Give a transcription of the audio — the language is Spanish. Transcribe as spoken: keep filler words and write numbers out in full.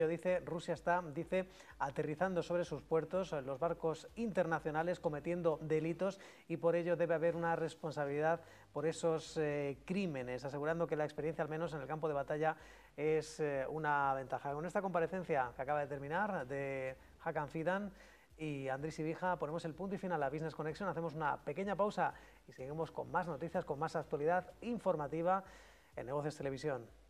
Dice, Rusia está, dice, aterrizando sobre sus puertos los barcos internacionales cometiendo delitos y por ello debe haber una responsabilidad por esos eh, crímenes, asegurando que la experiencia, al menos en el campo de batalla, es eh, una ventaja. Con esta comparecencia que acaba de terminar de Hakan Fidan y Andriy Sibija ponemos el punto y final a Business Connection, hacemos una pequeña pausa y seguimos con más noticias, con más actualidad informativa en Negocios Televisión.